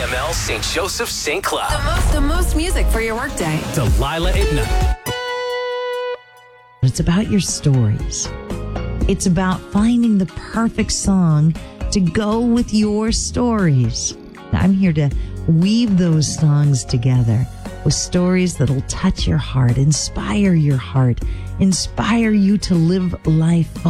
CML St. Joseph St. Cloud. The most music for your workday. Delilah at night. It's about your stories. It's about finding the perfect song to go with your stories. I'm here to weave those songs together with stories that'll touch your heart, inspire you to live life